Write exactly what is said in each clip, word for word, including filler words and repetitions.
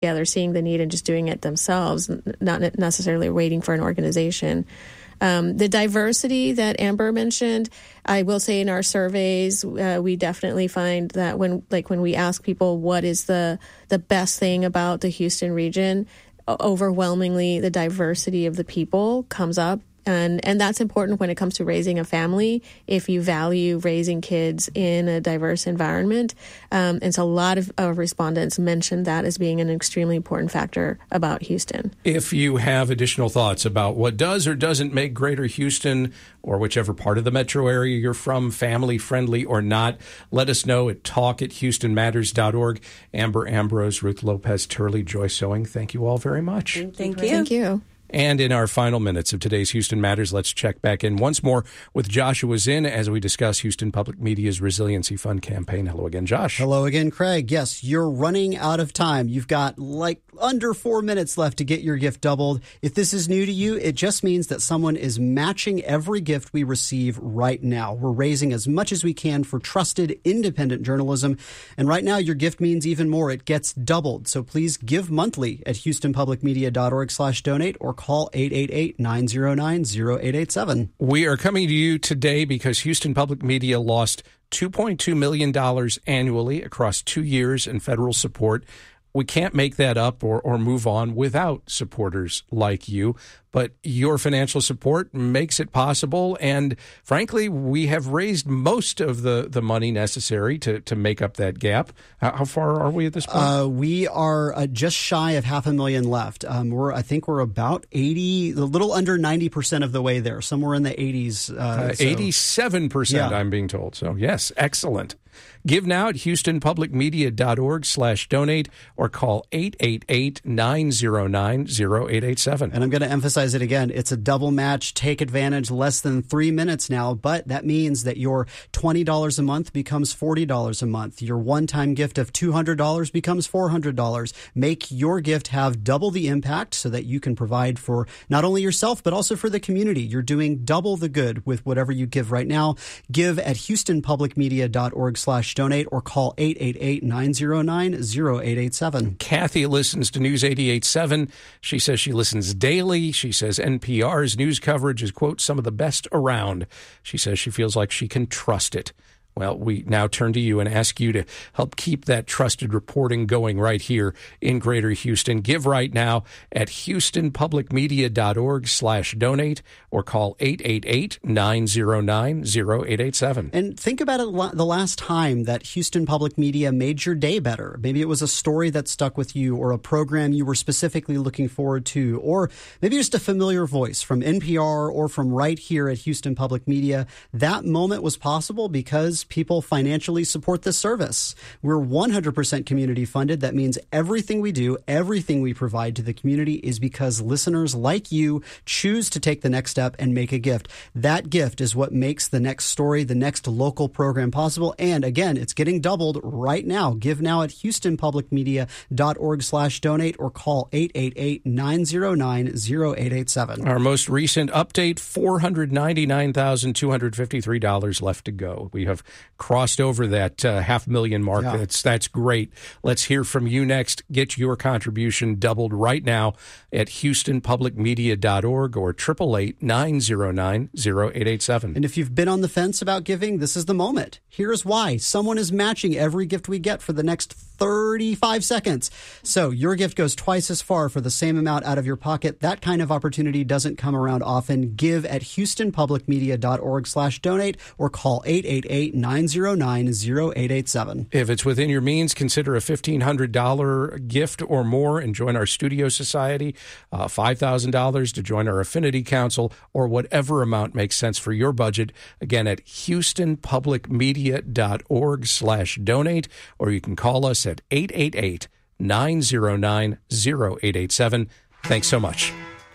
together, seeing the need and just doing it themselves, not necessarily waiting for an organization. Um, the diversity that Amber mentioned, I will say in our surveys, uh, we definitely find that when, like, when we ask people what is the the best thing about the Houston region, overwhelmingly the diversity of the people comes up. And and that's important when it comes to raising a family, if you value raising kids in a diverse environment. Um, and so a lot of, of respondents mentioned that as being an extremely important factor about Houston. If you have additional thoughts about what does or doesn't make Greater Houston, or whichever part of the metro area you're from, family-friendly or not, let us know at talk at houston matters dot org. Amber Ambrose, Ruth Lopez Turley, Joyce Sowing, thank you all very much. Thank, thank you. Thank you. And in our final minutes of today's Houston Matters, let's check back in once more with Joshua Zinn as we discuss Houston Public Media's Resiliency Fund campaign. Hello again, Josh. Hello again, Craig. Yes, you're running out of time. You've got like under four minutes left to get your gift doubled. If this is new to you, it just means that someone is matching every gift we receive right now. We're raising as much as we can for trusted, independent journalism. And right now, your gift means even more. It gets doubled. So please give monthly at houston public media dot org slash donate or call eight eight eight, nine zero nine, zero eight eight seven. We are coming to you today because Houston Public Media lost two point two million dollars annually across two years in federal support. We can't make that up or, or move on without supporters like you. But your financial support makes it possible. And frankly, we have raised most of the, the money necessary to, to make up that gap. How, how far are we at this point? Uh, we are uh, just shy of half a million left. Um, we're, I think we're about eighty, a little under ninety percent of the way there, somewhere in the eighties. Uh, uh, so. eighty-seven percent, yeah. I'm being told. So, yes, excellent. Give now at houston public media dot org slash donate or call eight eight eight, nine zero nine, zero eight eight seven. And I'm going to emphasize it again. It's a double match. Take advantage. Less than three minutes now, but that means that your twenty dollars a month becomes forty dollars a month. Your one-time gift of two hundred dollars becomes four hundred dollars. Make your gift have double the impact so that you can provide for not only yourself, but also for the community. You're doing double the good with whatever you give right now. Give at houston public media dot org slash donate or call eight eight eight, nine zero nine, zero eight eight seven. Kathy listens to News eighty-eight point seven. She says she listens daily. She says N P R's news coverage is, quote, some of the best around. She says she feels like she can trust it. Well, we now turn to you and ask you to help keep that trusted reporting going right here in Greater Houston. Give right now at houston public media dot org slash donate or call eight eight eight, nine zero nine, zero eight eight seven. And think about it the last time that Houston Public Media made your day better. Maybe it was a story that stuck with you or a program you were specifically looking forward to, or maybe just a familiar voice from N P R or from right here at Houston Public Media. That moment was possible because people financially support this service. We're one hundred percent community funded. That means everything we do, everything we provide to the community is because listeners like you choose to take the next step and make a gift. That gift is what makes the next story, the next local program possible. And again, it's getting doubled right now. Give now at houston public media dot org slash donate or call eight eight eight, nine zero nine, zero eight eight seven. Our most recent update, four hundred ninety-nine thousand, two hundred fifty-three dollars left to go. We have crossed over that uh, half million mark. Yeah. That's that's great. Let's hear from you next. Get your contribution doubled right now at houston public media dot org or eight eight eight, nine zero nine, zero eight eight seven. And if you've been on the fence about giving, this is the moment. Here's why. Someone is matching every gift we get for the next thirty-five seconds. So your gift goes twice as far for the same amount out of your pocket. That kind of opportunity doesn't come around often. Give at houston public media dot org slash donate or call eight eight eight, nine zero nine, zero eight eight seven. If it's within your means, consider a fifteen hundred dollars gift or more and join our Studio Society, uh, five thousand dollars to join our Affinity Council, or whatever amount makes sense for your budget. Again, at houston public media dot org slash donate, or you can call us at eight eight eight, nine zero nine, zero eight eight seven. Thanks so much.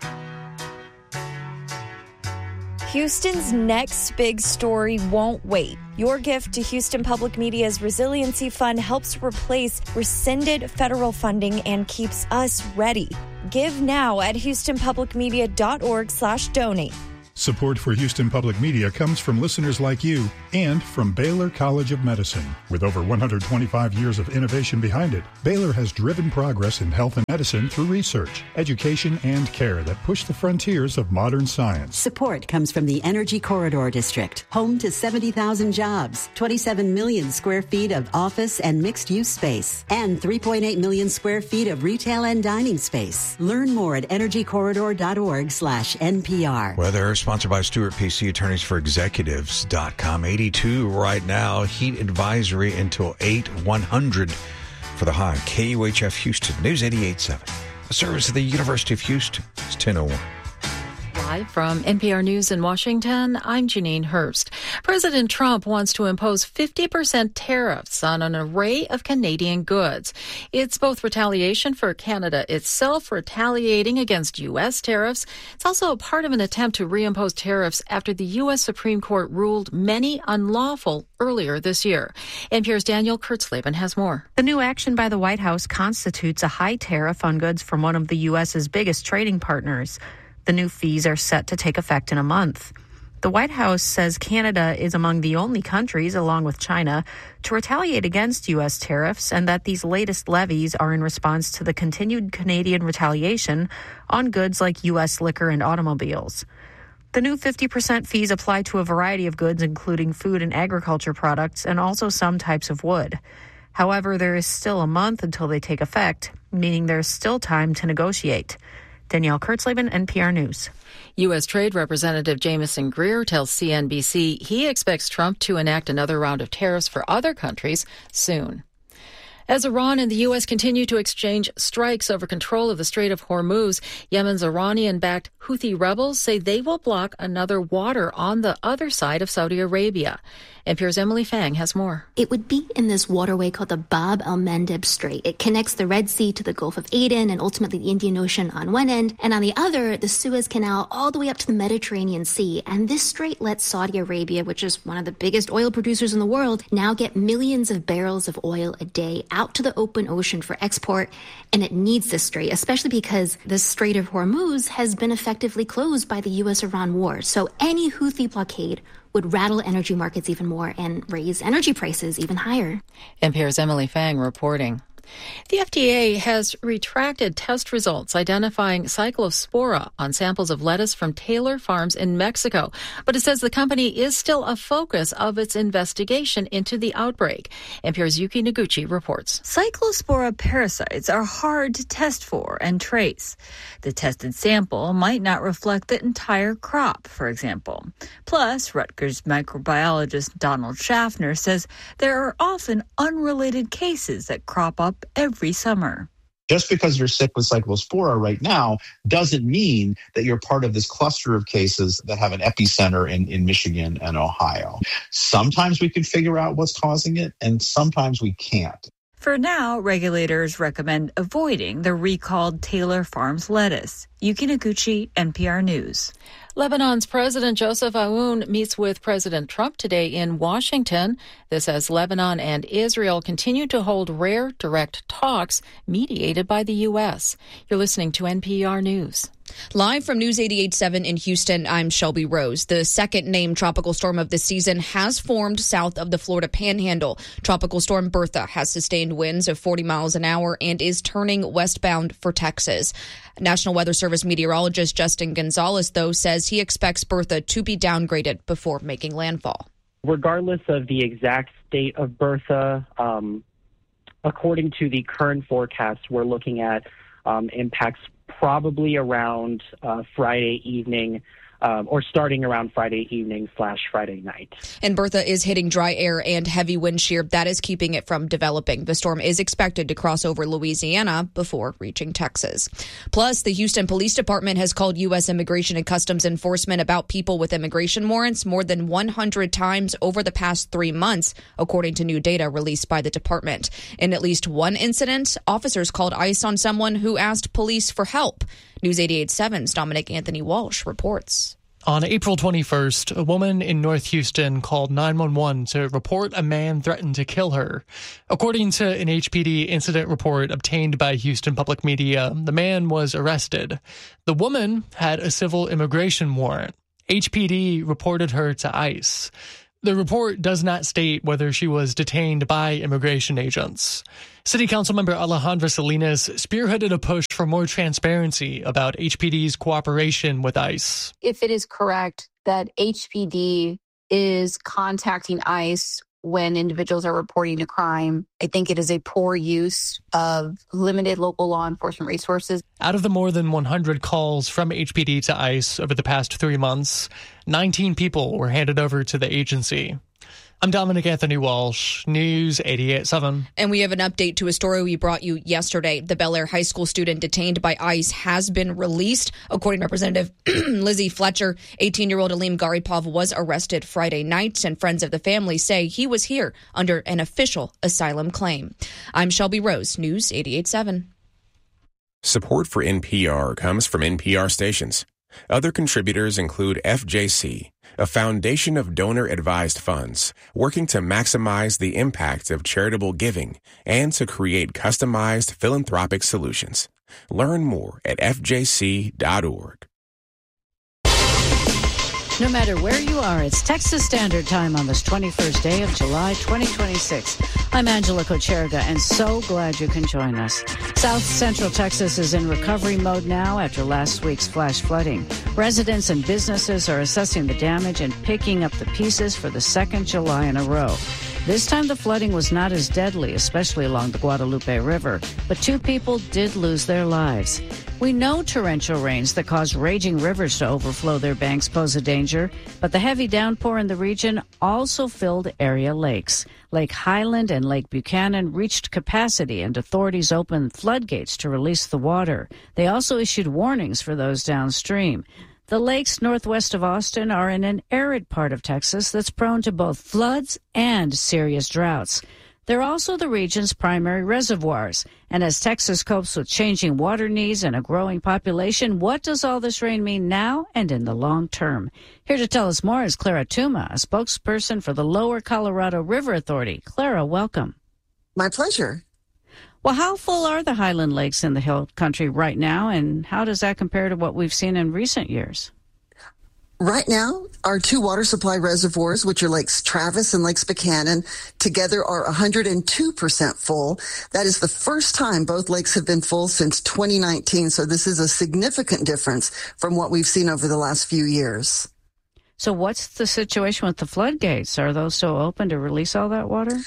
Houston's next big story won't wait. Your gift to Houston Public Media's Resiliency Fund helps replace rescinded federal funding and keeps us ready. Give now at houston public media dot org slash donate. Support for Houston Public Media comes from listeners like you and from Baylor College of Medicine. With over one hundred twenty-five years of innovation behind it, Baylor has driven progress in health and medicine through research, education, and care that push the frontiers of modern science. Support comes from the Energy Corridor District, home to seventy thousand jobs, twenty-seven million square feet of office and mixed-use space, and three point eight million square feet of retail and dining space. Learn more at energy corridor dot org slash N P R. Weather sponsored by Stewart P C, attorneys for executives dot com. eighty-two right now. Heat advisory until eight, one hundred for the high. K U H F Houston, News eighty-eight point seven. A service of the University of Houston. It's ten oh one. Live from N P R News in Washington, I'm Janine Hurst. President Trump wants to impose fifty percent tariffs on an array of Canadian goods. It's both retaliation for Canada itself retaliating against U S tariffs. It's also a part of an attempt to reimpose tariffs after the U S Supreme Court ruled many unlawful earlier this year. N P R's Daniel Kurtzleben has more. The new action by the White House constitutes a high tariff on goods from one of the U S's biggest trading partners. The new fees are set to take effect in a month. The White House says Canada is among the only countries, along with China, to retaliate against U S tariffs, and that these latest levies are in response to the continued Canadian retaliation on goods like U S liquor and automobiles. The new fifty percent fees apply to a variety of goods, including food and agriculture products, and also some types of wood. However, there is still a month until they take effect, meaning there's still time to negotiate. Danielle Kurtzleben, N P R News. U S. Trade Representative Jamieson Greer tells C N B C he expects Trump to enact another round of tariffs for other countries soon. As Iran and the U S continue to exchange strikes over control of the Strait of Hormuz, Yemen's Iranian-backed Houthi rebels say they will block another water on the other side of Saudi Arabia. N P R's Emily Fang has more. It would be in this waterway called the Bab el-Mandeb Strait. It connects the Red Sea to the Gulf of Aden and ultimately the Indian Ocean on one end, and on the other, the Suez Canal all the way up to the Mediterranean Sea. And this strait lets Saudi Arabia, which is one of the biggest oil producers in the world, now get millions of barrels of oil a day out to the open ocean for export. And it needs this strait, especially because the Strait of Hormuz has been effectively closed by the U S Iran war. So any Houthi blockade would rattle energy markets even more and raise energy prices even higher. N P R's Emily Fang reporting. The F D A has retracted test results identifying Cyclospora on samples of lettuce from Taylor Farms in Mexico, but it says the company is still a focus of its investigation into the outbreak. N P R's Yuki Noguchi reports. Cyclospora parasites are hard to test for and trace. The tested sample might not reflect the entire crop, for example. Plus, Rutgers microbiologist Donald Schaffner says there are often unrelated cases that crop up every summer. Just because you're sick with Cyclospora right now doesn't mean that you're part of this cluster of cases that have an epicenter in, in Michigan and Ohio. Sometimes we can figure out what's causing it, and sometimes we can't. For now, regulators recommend avoiding the recalled Taylor Farms lettuce. Yuki Noguchi, N P R News. Lebanon's President Joseph Aoun meets with President Trump today in Washington. This as Lebanon and Israel continue to hold rare direct talks mediated by the U S. You're listening to N P R News. Live from News eighty-eight point seven in Houston, I'm Shelby Rose. The second named tropical storm of the season has formed south of the Florida Panhandle. Tropical storm Bertha has sustained winds of forty miles an hour and is turning westbound for Texas. National Weather Service meteorologist Justin Gonzalez, though, says he expects Bertha to be downgraded before making landfall. Regardless of the exact state of Bertha, um, according to the current forecast, we're looking at um, impacts probably around uh, Friday evening um, or starting around Friday evening slash Friday night. And Bertha is hitting dry air and heavy wind shear. That is keeping it from developing. The storm is expected to cross over Louisiana before reaching Texas. Plus, the Houston Police Department has called U S Immigration and Customs Enforcement about people with immigration warrants more than one hundred times over the past three months, according to new data released by the department. In at least one incident, officers called ICE on someone who asked police for help. News eighty-eight point seven's Dominic Anthony Walsh reports. On April twenty-first, a woman in North Houston called nine one one to report a man threatened to kill her. According to an H P D incident report obtained by Houston Public Media, the man was arrested. The woman had a civil immigration warrant. H P D reported her to ICE. The report does not state whether she was detained by immigration agents. City Council member Alejandra Salinas spearheaded a push for more transparency about H P D's cooperation with ICE. If it is correct that H P D is contacting ICE when individuals are reporting a crime, I think it is a poor use of limited local law enforcement resources. Out of the more than one hundred calls from H P D to ICE over the past three months, nineteen people were handed over to the agency. I'm Dominic Anthony Walsh, News eighty-eight point seven. And we have an update to a story we brought you yesterday. The Bel Air High School student detained by ICE has been released. According to Representative Lizzie Fletcher, eighteen-year-old Aleem Garipov was arrested Friday night, and friends of the family say he was here under an official asylum claim. I'm Shelby Rose, News eighty-eight point seven. Support for N P R comes from N P R stations. Other contributors include F J C, a foundation of donor-advised funds working to maximize the impact of charitable giving and to create customized philanthropic solutions. Learn more at f j c dot org. No matter where you are, it's Texas Standard Time on this twenty-first day of July, twenty twenty-six. I'm Angela Kocherga, and so glad you can join us. South Central Texas is in recovery mode now after last week's flash flooding. Residents and businesses are assessing the damage and picking up the pieces for the second July in a row. This time the flooding was not as deadly, especially along the Guadalupe River, but two people did lose their lives. We know torrential rains that cause raging rivers to overflow their banks pose a danger, but the heavy downpour in the region also filled area lakes. Lake Highland and Lake Buchanan reached capacity, and authorities opened floodgates to release the water. They also issued warnings for those downstream. The lakes northwest of Austin are in an arid part of Texas that's prone to both floods and serious droughts. They're also the region's primary reservoirs. And as Texas copes with changing water needs and a growing population, what does all this rain mean now and in the long term? Here to tell us more is Clara Tuma, a spokesperson for the Lower Colorado River Authority. Clara, welcome. My pleasure. Well, how full are the Highland Lakes in the Hill Country right now, and how does that compare to what we've seen in recent years? Right now, our two water supply reservoirs, which are Lakes Travis and Lakes Buchanan, together are one hundred two percent full. That is the first time both lakes have been full since twenty nineteen, so this is a significant difference from what we've seen over the last few years. So what's the situation with the floodgates? Are those still open to release all that water?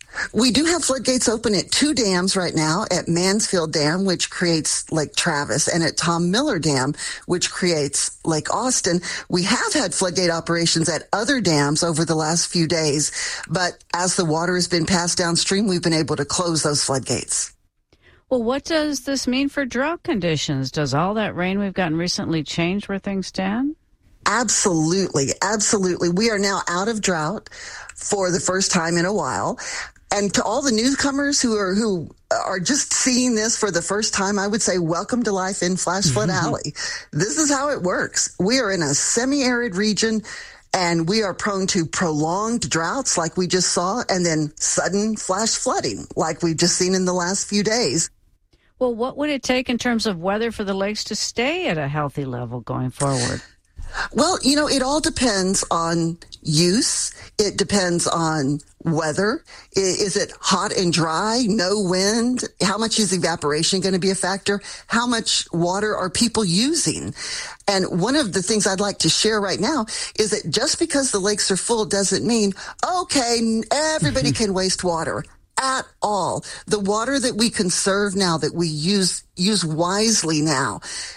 We do have floodgates open at two dams right now, at Mansfield Dam, which creates Lake Travis, and at Tom Miller Dam, which creates Lake Austin. We have had floodgate operations at other dams over the last few days, but as the water has been passed downstream, we've been able to close those floodgates. Well, what does this mean for drought conditions? Does all that rain we've gotten recently change where things stand? Absolutely, absolutely. We are now out of drought for the first time in a while. And to all the newcomers who are who are just seeing this for the first time, I would say welcome to life in Flash Flood Alley. This is how it works. We are in a semi-arid region, and we are prone to prolonged droughts like we just saw, and then sudden flash flooding like we've just seen in the last few days. Well, what would it take in terms of weather for the lakes to stay at a healthy level going forward? Well, you know, it all depends on use. It depends on weather. Is it hot and dry? No wind? How much is evaporation going to be a factor? How much water are people using? And one of the things I'd like to share right now is that just because the lakes are full doesn't mean, okay, everybody can waste water. At all. The water that we conserve now, that we use use wisely now,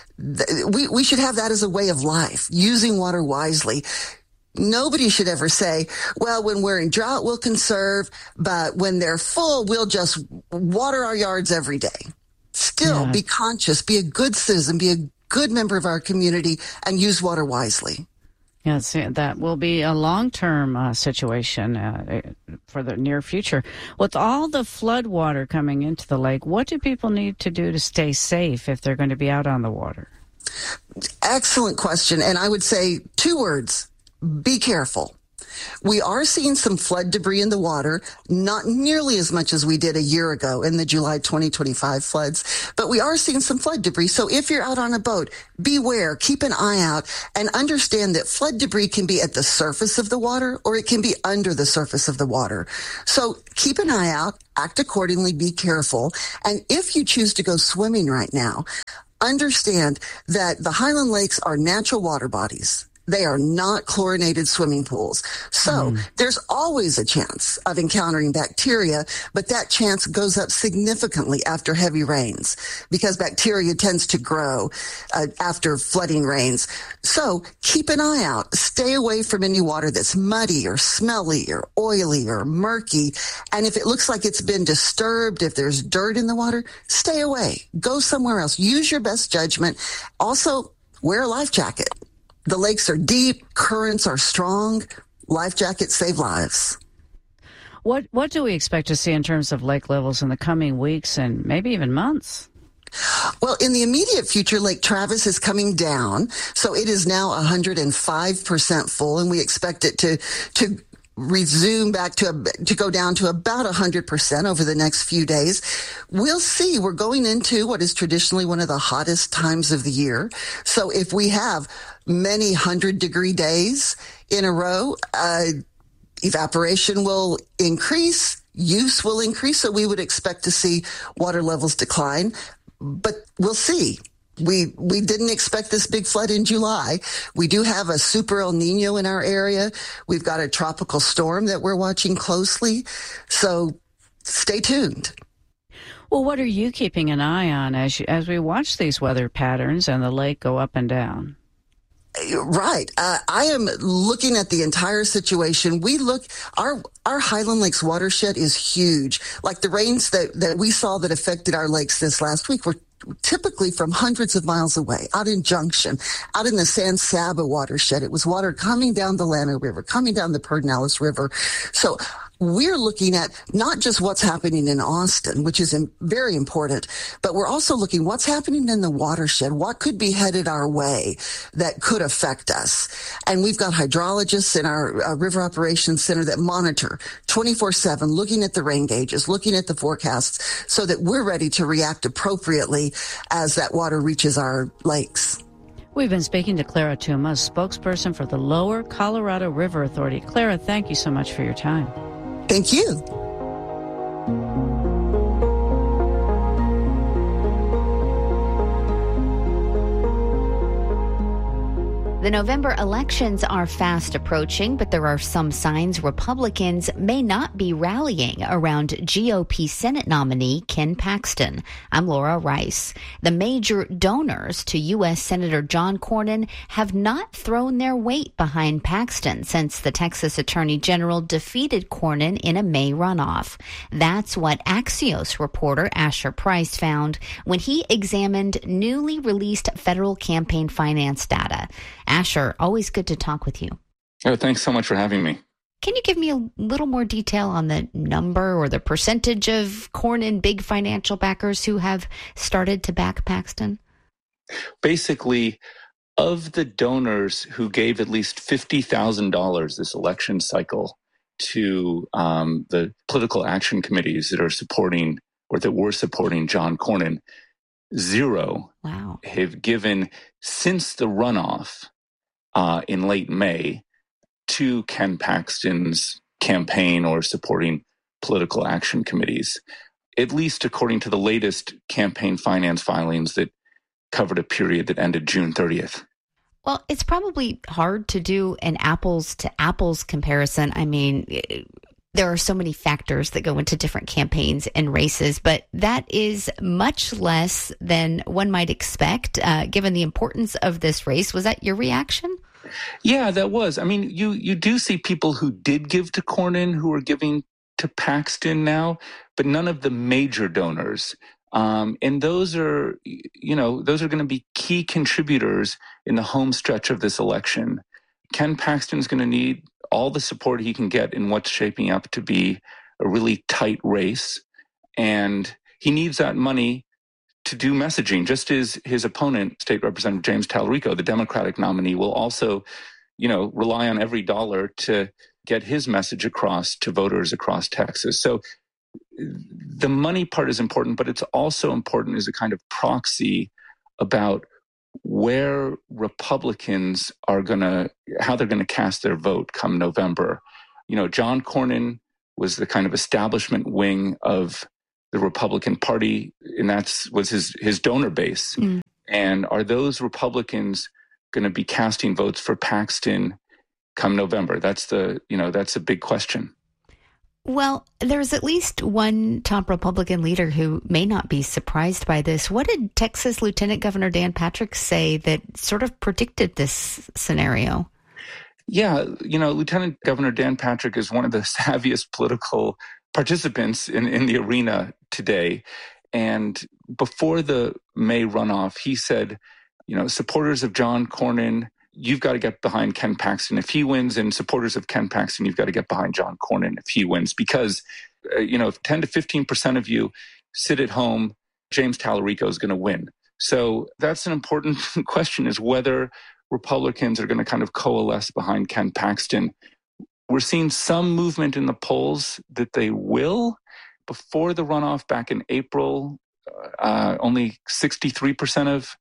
we, we should have that as a way of life, using water wisely. Nobody should ever say, well, when we're in drought, we'll conserve, but when they're full, we'll just water our yards every day. Still, yeah. Be conscious, be a good citizen, be a good member of our community, and use water wisely. Yes, that will be a long-term uh, situation uh, for the near future. With all the flood water coming into the lake, what do people need to do to stay safe if they're going to be out on the water? Excellent question. And I would say two words, be careful. We are seeing some flood debris in the water, not nearly as much as we did a year ago in the July twenty twenty-five floods, but we are seeing some flood debris. So if you're out on a boat, beware, keep an eye out, and understand that flood debris can be at the surface of the water or it can be under the surface of the water. So keep an eye out, act accordingly, be careful. And if you choose to go swimming right now, understand that the Highland Lakes are natural water bodies. They are not chlorinated swimming pools. So mm. there's always a chance of encountering bacteria, but that chance goes up significantly after heavy rains because bacteria tends to grow uh, after flooding rains. So keep an eye out. Stay away from any water that's muddy or smelly or oily or murky. And if it looks like it's been disturbed, if there's dirt in the water, stay away. Go somewhere else. Use your best judgment. Also, wear a life jacket. The lakes are deep, currents are strong, life jackets save lives. What what do we expect to see in terms of lake levels in the coming weeks and maybe even months? Well, in the immediate future, Lake Travis is coming down, so it is now one hundred five percent full, and we expect it to to resume back to a, to go down to about one hundred percent over the next few days. We'll see. We're going into what is traditionally one of the hottest times of the year. So if we have many hundred degree days in a row, uh, evaporation will increase, use will increase. So we would expect to see water levels decline, but we'll see. We we didn't expect this big flood in July. We do have a super El Nino in our area. We've got a tropical storm that we're watching closely. So stay tuned. Well, what are you keeping an eye on as you, as we watch these weather patterns and the lake go up and down? Right. Uh, I am looking at the entire situation. We look, our, our Highland Lakes watershed is huge. Like the rains that, that we saw that affected our lakes this last week were typically from hundreds of miles away, out in Junction, out in the San Saba watershed. It was water coming down the Llano River, coming down the Pedernales River. So we're looking at not just what's happening in Austin, which is very important, but we're also looking what's happening in the watershed, what could be headed our way that could affect us. And we've got hydrologists in our uh, River Operations Center that monitor twenty-four seven, looking at the rain gauges, looking at the forecasts so that we're ready to react appropriately as that water reaches our lakes. We've been speaking to Clara Tuma, spokesperson for the Lower Colorado River Authority. Clara, thank you so much for your time. Thank you. The November elections are fast approaching, but there are some signs Republicans may not be rallying around G O P Senate nominee Ken Paxton. I'm Laura Rice. The major donors to U S Senator John Cornyn have not thrown their weight behind Paxton since the Texas Attorney General defeated Cornyn in a May runoff. That's what Axios reporter Asher Price found when he examined newly released federal campaign finance data. Asher, always good to talk with you. Oh, thanks so much for having me. Can you give me a little more detail on the number or the percentage of Cornyn big financial backers who have started to back Paxton? Basically, of the donors who gave at least fifty thousand dollars this election cycle to um, the political action committees that are supporting or that were supporting John Cornyn, zero wow. have given since the runoff uh, in late May to Ken Paxton's campaign or supporting political action committees, at least according to the latest campaign finance filings that covered a period that ended June thirtieth. Well, it's probably hard to do an apples to apples comparison. I mean, there are so many factors that go into different campaigns and races, but that is much less than one might expect, uh, given the importance of this race. Was that your reaction? Yeah, that was. I mean, you you do see people who did give to Cornyn who are giving to Paxton now, but none of the major donors. Um, and those are, you know, those are going to be key contributors in the home stretch of this election. Ken Paxton's going to need all the support he can get in what's shaping up to be a really tight race. And he needs that money to do messaging, just as his opponent, State Representative James Talarico, the Democratic nominee, will also, you know, rely on every dollar to get his message across to voters across Texas. So the money part is important, but it's also important as a kind of proxy about where Republicans are going to, how they're going to cast their vote come November. You know, John Cornyn was the kind of establishment wing of the Republican Party, and that's was his his donor base. Mm. And are those Republicans going to be casting votes for Paxton come November? That's the, you know, that's a big question. Well, there's at least one top Republican leader who may not be surprised by this. What did Texas Lieutenant Governor Dan Patrick say that sort of predicted this scenario? Yeah, you know, Lieutenant Governor Dan Patrick is one of the savviest political participants in, in the arena today. And before the May runoff, he said, you know, supporters of John Cornyn, you've got to get behind Ken Paxton if he wins, and supporters of Ken Paxton, you've got to get behind John Cornyn if he wins, because, uh, you know, if ten to fifteen percent of you sit at home, James Tallarico is going to win. So that's an important question, is whether Republicans are going to kind of coalesce behind Ken Paxton. We're seeing some movement in the polls that they will. Before the runoff back in April, uh, only sixty-three percent of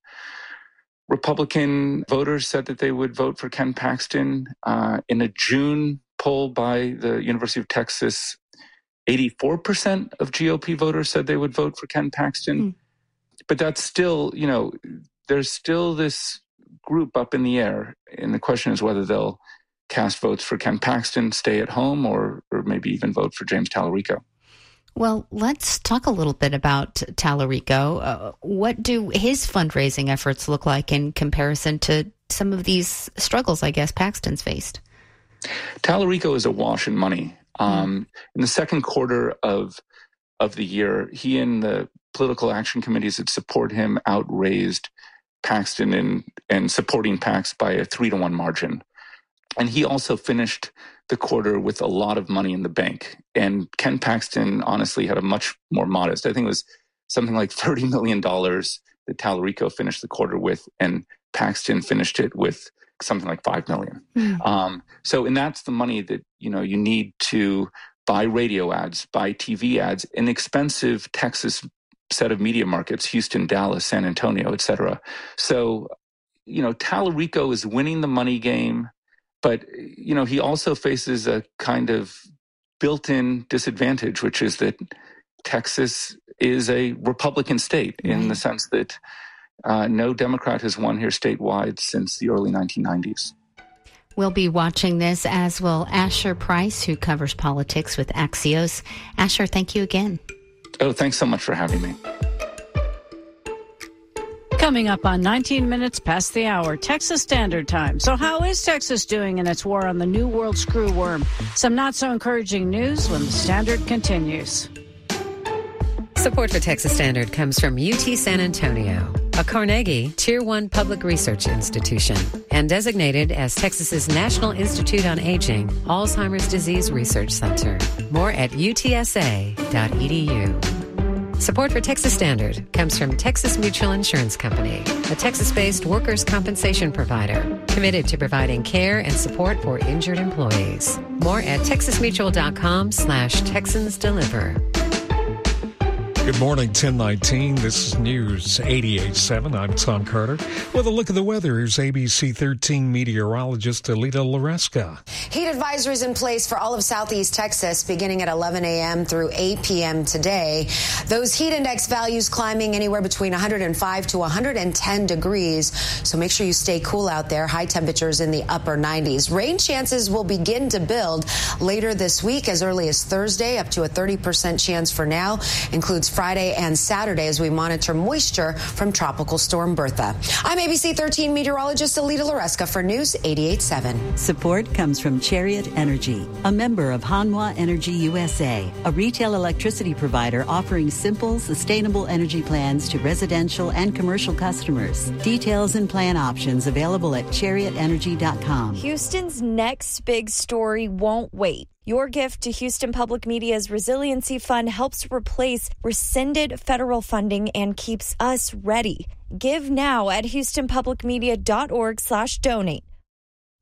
Republican voters said that they would vote for Ken Paxton. Uh, in a June poll by the University of Texas, eighty-four percent of G O P voters said they would vote for Ken Paxton. Mm. But that's still, you know, there's still this group up in the air. And the question is whether they'll cast votes for Ken Paxton, stay at home, or, or maybe even vote for James Tallarico. Well, let's talk a little bit about Tallarico. Uh, what do his fundraising efforts look like in comparison to some of these struggles, I guess, Paxton's faced? Tallarico is awash in money. Um, mm. In the second quarter of of the year, he and the political action committees that support him outraised Paxton and, and supporting Pax by a three to one margin. And he also finished the quarter with a lot of money in the bank. And Ken Paxton honestly had a much more modest, I think it was something like thirty million dollars that Tallarico finished the quarter with, and Paxton finished it with something like five million dollars. Mm. Um, so, and that's the money that, you know, you need to buy radio ads, buy T V ads, an expensive Texas set of media markets, Houston, Dallas, San Antonio, et cetera. So, you know, Tallarico is winning the money game. But, you know, he also faces a kind of built-in disadvantage, which is that Texas is a Republican state in right. the sense that uh, no Democrat has won here statewide since the early nineteen nineties. We'll be watching this, as will Asher Price, who covers politics with Axios. Asher, thank you again. Oh, thanks so much for having me. Coming up on nineteen minutes past the hour, Texas Standard Time. So how is Texas doing in its war on the New World Screwworm? Some not so encouraging news when the Standard continues. Support for Texas Standard comes from U T San Antonio, a Carnegie Tier one public research institution, and designated as Texas's National Institute on Aging Alzheimer's Disease Research Center. More at U T S A dot E D U. Support for Texas Standard comes from Texas Mutual Insurance Company, a Texas-based workers' compensation provider committed to providing care and support for injured employees. More at texasmutual.com slash Texans Deliver. Good morning, ten nineteen. This is News eighty-eight point seven. I'm Tom Carter. With a look at the weather, here's A B C thirteen meteorologist Alita Loresca. Heat advisories in place for all of southeast Texas beginning at eleven a.m. through eight p.m. today. Those heat index values climbing anywhere between one hundred five to one hundred ten degrees. So make sure you stay cool out there. High temperatures in the upper nineties. Rain chances will begin to build later this week, as early as Thursday, up to a thirty percent chance for now. Includes Friday and Saturday as we monitor moisture from Tropical Storm Bertha. I'm A B C thirteen meteorologist Alita Loresca for News eighty-eight point seven. Support comes from Chariot Energy, a member of Hanwha Energy U S A, a retail electricity provider offering simple, sustainable energy plans to residential and commercial customers. Details and plan options available at chariot energy dot com. Houston's next big story won't wait. Your gift to Houston Public Media's Resiliency Fund helps replace rescinded federal funding and keeps us ready. Give now at houston public media dot org slash donate.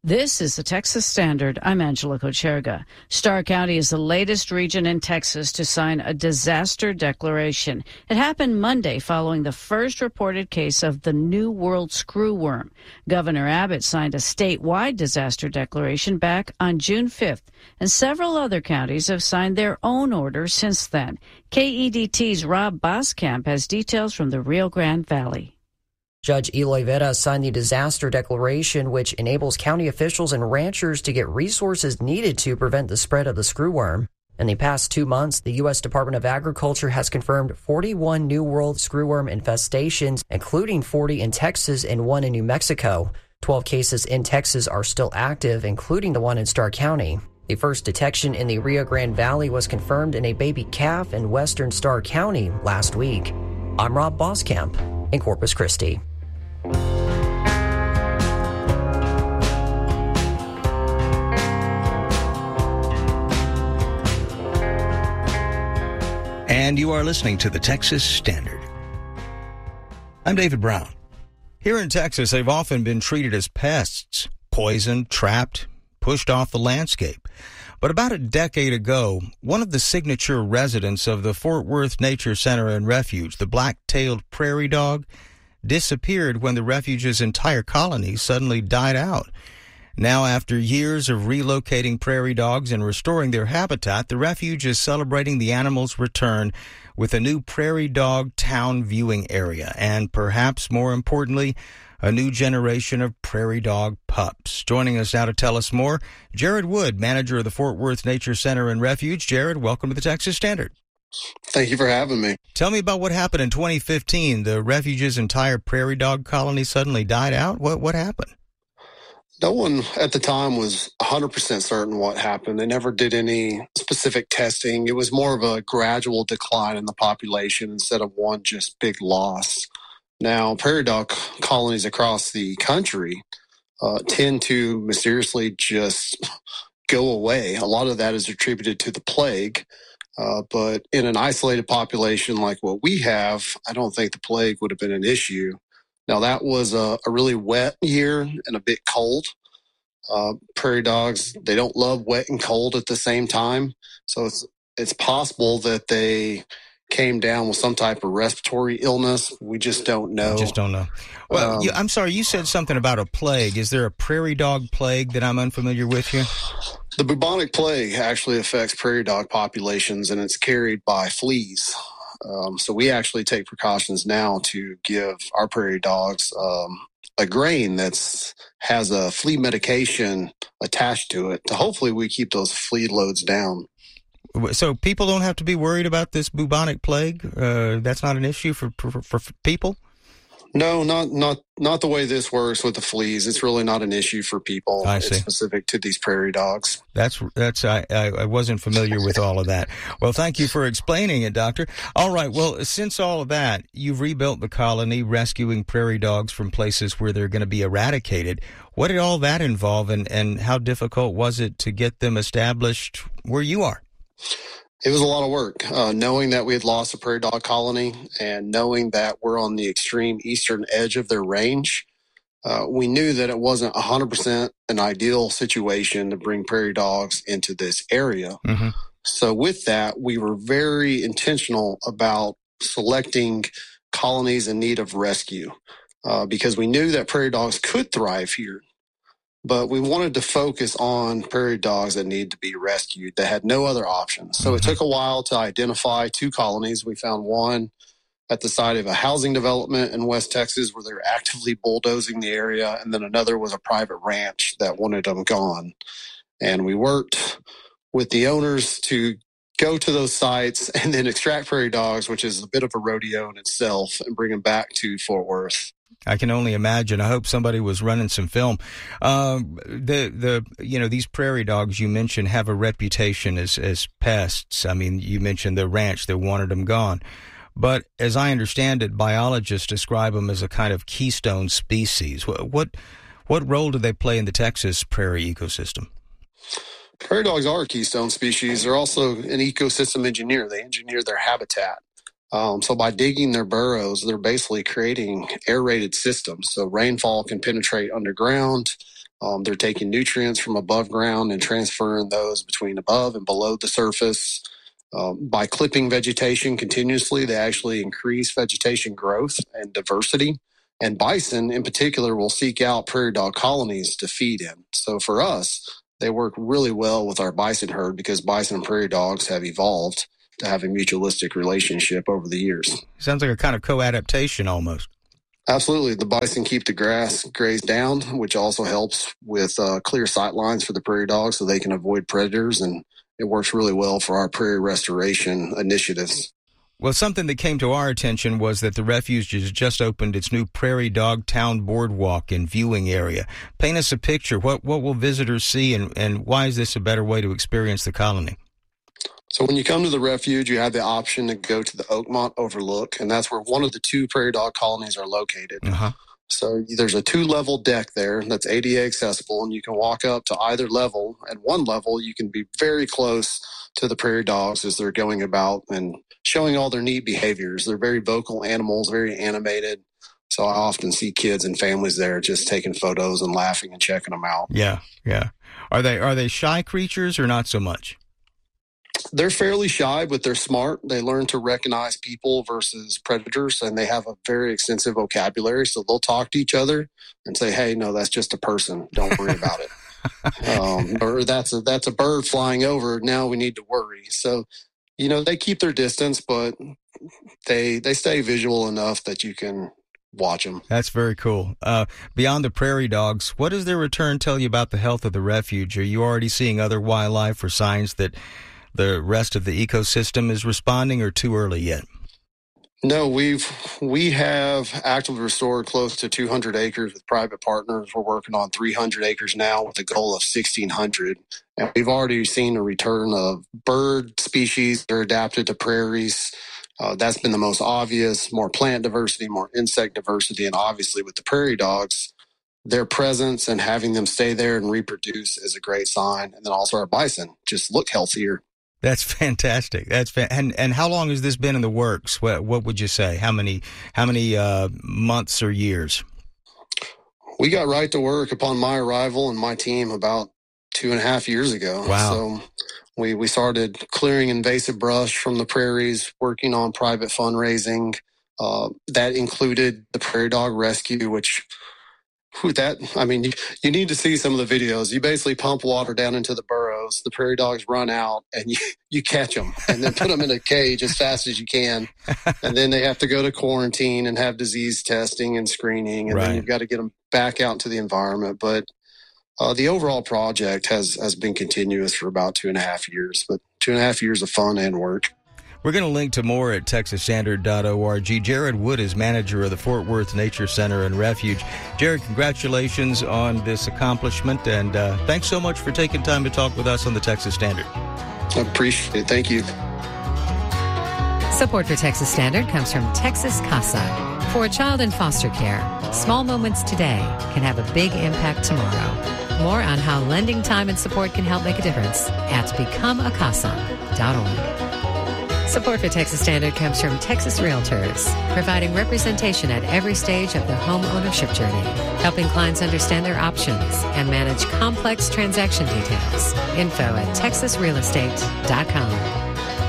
This is the Texas Standard. I'm Angela Kocherga. Starr County is the latest region in Texas to sign a disaster declaration. It happened Monday following the first reported case of the New World screwworm. Governor Abbott signed a statewide disaster declaration back on June fifth, and several other counties have signed their own orders since then. K E D T's Rob Boskamp has details from the Rio Grande Valley. Judge Eloy Vera signed the disaster declaration, which enables county officials and ranchers to get resources needed to prevent the spread of the screwworm. In the past two months, the U S Department of Agriculture has confirmed forty-one New World screwworm infestations, including forty in Texas and one in New Mexico. twelve cases in Texas are still active, including the one in Starr County. The first detection in the Rio Grande Valley was confirmed in a baby calf in western Starr County last week. I'm Rob Boskamp in Corpus Christi. And you are listening to the Texas Standard. I'm David Brown. Here in Texas, they've often been treated as pests, poisoned, trapped, pushed off the landscape. But about a decade ago, one of the signature residents of the Fort Worth Nature Center and Refuge, the black-tailed prairie dog, disappeared when the refuge's entire colony suddenly died out. Now, after years of relocating prairie dogs and restoring their habitat, the refuge is celebrating the animal's return with a new prairie dog town viewing area and, perhaps more importantly, a new generation of prairie dog pups. Joining us now to tell us more, Jared Wood, manager of the Fort Worth Nature Center and Refuge. Jared, welcome to the Texas Standard. Thank you for having me. Tell me about what happened in twenty fifteen. The refuge's entire prairie dog colony suddenly died out. What what happened? No one at the time was one hundred percent certain what happened. They never did any specific testing. It was more of a gradual decline in the population instead of one just big loss. Now, prairie dog colonies across the country uh, tend to mysteriously just go away. A lot of that is attributed to the plague. Uh, but in an isolated population like what we have, I don't think the plague would have been an issue. Now, that was a, a really wet year and a bit cold. Uh, prairie dogs, they don't love wet and cold at the same time. So it's it's possible that they came down with some type of respiratory illness. We just don't know. Just don't know. Well, Um, you, I'm sorry, you said something about a plague. Is there a prairie dog plague that I'm unfamiliar with here? The bubonic plague actually affects prairie dog populations, and it's carried by fleas. Um, so we actually take precautions now to give our prairie dogs um, a grain that's has a flea medication attached to it to hopefully we keep those flea loads down. So people don't have to be worried about this bubonic plague? Uh, that's not an issue for, for, for people? No, not not not the way this works with the fleas. It's really not an issue for people. I see. It's specific to these prairie dogs. That's that's I, I I wasn't familiar with all of that. Well, thank you for explaining it, Doctor. All right. Well, since all of that, you've rebuilt the colony, rescuing prairie dogs from places where they're going to be eradicated. What did all that involve, and, and how difficult was it to get them established where you are? It was a lot of work, uh, knowing that we had lost a prairie dog colony and knowing that we're on the extreme eastern edge of their range. Uh, we knew that it wasn't one hundred percent an ideal situation to bring prairie dogs into this area. Mm-hmm. So with that, we were very intentional about selecting colonies in need of rescue uh, because we knew that prairie dogs could thrive here. But we wanted to focus on prairie dogs that need to be rescued that had no other options. So it took a while to identify two colonies. We found one at the site of a housing development in West Texas where they were actively bulldozing the area. And then another was a private ranch that wanted them gone. And we worked with the owners to go to those sites and then extract prairie dogs, which is a bit of a rodeo in itself, and bring them back to Fort Worth. I can only imagine. I hope somebody was running some film. Um, the the you know these prairie dogs you mentioned have a reputation as as pests. I mean, you mentioned the ranch that wanted them gone, but as I understand it, biologists describe them as a kind of keystone species. What what, what role do they play in the Texas prairie ecosystem? Prairie dogs are a keystone species. They're also an ecosystem engineer. They engineer their habitat. Um, so by digging their burrows, they're basically creating aerated systems. So rainfall can penetrate underground. Um, they're taking nutrients from above ground and transferring those between above and below the surface. Um, by clipping vegetation continuously, they actually increase vegetation growth and diversity. And bison in particular will seek out prairie dog colonies to feed in. So for us, they work really well with our bison herd because bison and prairie dogs have evolved to have a mutualistic relationship over the years. Sounds like a kind of co-adaptation almost. Absolutely. The bison keep the grass grazed down, which also helps with uh, clear sight lines for the prairie dogs so they can avoid predators. And it works really well for our prairie restoration initiatives. Well, something that came to our attention was that the refuge has just opened its new Prairie Dog Town Boardwalk and viewing area. Paint us a picture. What what will visitors see, and, and why is this a better way to experience the colony? So when you come to the refuge, you have the option to go to the Oakmont Overlook, and that's where one of the two prairie dog colonies are located. Uh-huh. So there's a two-level deck there that's A D A accessible, and you can walk up to either level. At one level, you can be very close to the prairie dogs as they're going about and showing all their neat behaviors. They're very vocal animals, very animated. So I often see kids and families there just taking photos and laughing and checking them out. Yeah, yeah. Are they are they shy creatures or not so much? They're fairly shy, but they're smart. They learn to recognize people versus predators, and they have a very extensive vocabulary. So they'll talk to each other and say, hey, no, that's just a person. Don't worry about it. Um, or that's a, that's a bird flying over. Now we need to worry. So, you know, they keep their distance, but they they stay visual enough that you can watch them. That's very cool. Uh, beyond the prairie dogs, what does their return tell you about the health of the refuge? Are you already seeing other wildlife or signs that the rest of the ecosystem is responding, or too early yet? No, we've we have actively restored close to two hundred acres with private partners. We're working on three hundred acres now with a goal of sixteen hundred. And we've already seen a return of bird species that are adapted to prairies. Uh, that's been the most obvious, more plant diversity, more insect diversity, and obviously with the prairie dogs, their presence and having them stay there and reproduce is a great sign. And then also our bison just look healthier. That's fantastic. That's fa- and and how long has this been in the works? What what would you say? How many how many uh, months or years? We got right to work upon my arrival and my team about two and a half years ago. Wow. So we we started clearing invasive brush from the prairies, working on private fundraising. Uh, that included the prairie dog rescue, which. Who that, I mean, you, you need to see some of the videos. You basically pump water down into the burrows. The prairie dogs run out and you, you catch them and then put them in a cage as fast as you can. And then they have to go to quarantine and have disease testing and screening. And right. then you've got to get them back out into the environment. But uh, the overall project has, has been continuous for about two and a half years, but two and a half years of fun and work. We're going to link to more at texas standard dot org. Jared Wood is manager of the Fort Worth Nature Center and Refuge. Jared, congratulations on this accomplishment, and uh, thanks so much for taking time to talk with us on the Texas Standard. I appreciate it. Thank you. Support for Texas Standard comes from Texas CASA. For a child in foster care, small moments today can have a big impact tomorrow. More on how lending time and support can help make a difference at become a casa dot org. Support for Texas Standard comes from Texas Realtors, providing representation at every stage of the home ownership journey, helping clients understand their options and manage complex transaction details. Info at texas real estate dot com.